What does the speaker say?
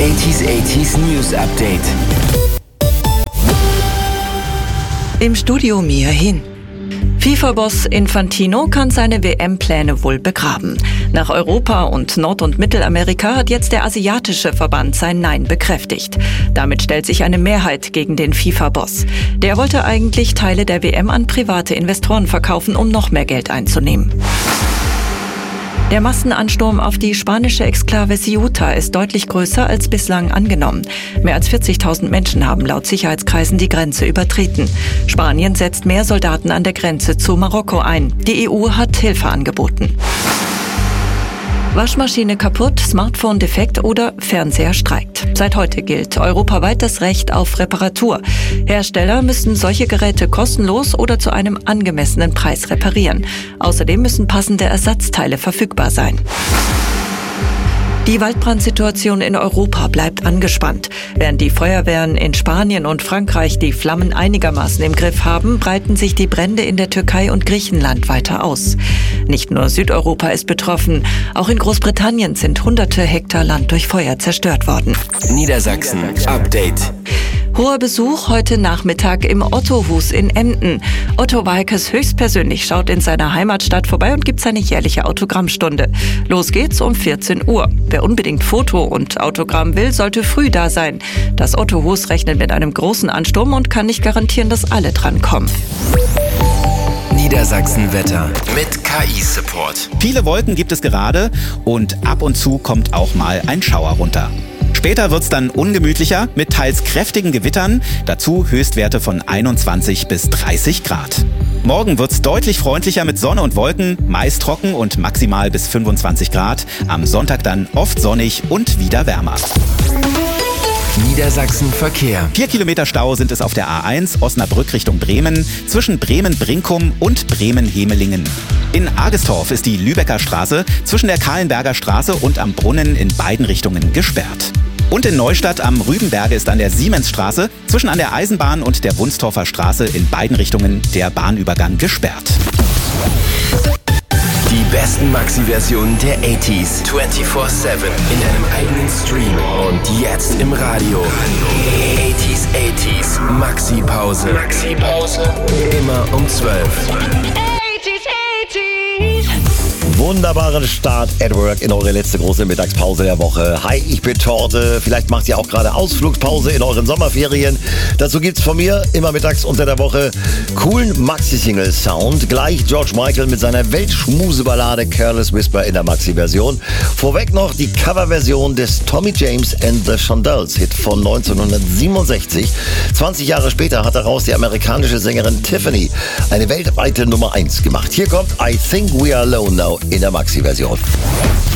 80s News Update. Im Studio Mia Hin. FIFA-Boss Infantino kann seine WM-Pläne wohl begraben. Nach Europa und Nord- und Mittelamerika hat jetzt der asiatische Verband sein Nein bekräftigt. Damit stellt sich eine Mehrheit gegen den FIFA-Boss. Der wollte eigentlich Teile der WM an private Investoren verkaufen, um noch mehr Geld einzunehmen. Der Massenansturm auf die spanische Exklave Ceuta ist deutlich größer als bislang angenommen. Mehr als 40.000 Menschen haben laut Sicherheitskreisen die Grenze übertreten. Spanien setzt mehr Soldaten an der Grenze zu Marokko ein. Die EU hat Hilfe angeboten. Waschmaschine kaputt, Smartphone defekt oder Fernseher streikt. Seit heute gilt europaweit das Recht auf Reparatur. Hersteller müssen solche Geräte kostenlos oder zu einem angemessenen Preis reparieren. Außerdem müssen passende Ersatzteile verfügbar sein. Die Waldbrandsituation in Europa bleibt angespannt. Während die Feuerwehren in Spanien und Frankreich die Flammen einigermaßen im Griff haben, breiten sich die Brände in der Türkei und Griechenland weiter aus. Nicht nur Südeuropa ist betroffen, auch in Großbritannien sind hunderte Hektar Land durch Feuer zerstört worden. Niedersachsen Update. Hoher Besuch heute Nachmittag im Ottohus in Emden. Otto Walkes höchstpersönlich schaut in seiner Heimatstadt vorbei und gibt seine jährliche Autogrammstunde. Los geht's um 14 Uhr. Wer unbedingt Foto und Autogramm will, sollte früh da sein. Das Ottohus rechnet mit einem großen Ansturm und kann nicht garantieren, dass alle drankommen. Niedersachsen-Wetter mit KI-Support. Viele Wolken gibt es gerade und ab und zu kommt auch mal ein Schauer runter. Später wird's dann ungemütlicher mit teils kräftigen Gewittern, dazu Höchstwerte von 21 bis 30 Grad. Morgen wird's deutlich freundlicher mit Sonne und Wolken, meist trocken und maximal bis 25 Grad. Am Sonntag dann oft sonnig und wieder wärmer. Niedersachsen Verkehr. 4 Kilometer Stau sind es auf der A1 Osnabrück Richtung Bremen, zwischen Bremen-Brinkum und Bremen-Hemelingen. In Argestorf ist die Lübecker Straße zwischen der Kahlenberger Straße und am Brunnen in beiden Richtungen gesperrt. Und in Neustadt am Rübenberge ist an der Siemensstraße zwischen an der Eisenbahn und der Wunstorfer Straße in beiden Richtungen der Bahnübergang gesperrt. Die besten Maxi-Versionen der 80s 24/7 in einem eigenen Stream und jetzt im Radio. 80s Maxi-Pause. Immer um 12. Wunderbaren Start at Work in eure letzte große Mittagspause der Woche. Hi, ich bin Torte. Vielleicht macht ihr auch gerade Ausflugspause in euren Sommerferien. Dazu gibt's von mir immer mittags unter der Woche coolen Maxi-Single-Sound. Gleich George Michael mit seiner Weltschmuseballade Careless Whisper in der Maxi-Version. Vorweg noch die Coverversion des Tommy James and the Shondells-Hit von 1967. 20 Jahre später hat daraus die amerikanische Sängerin Tiffany eine weltweite Nummer 1 gemacht. Hier kommt I Think We Are Alone Now in der Maxi-Version.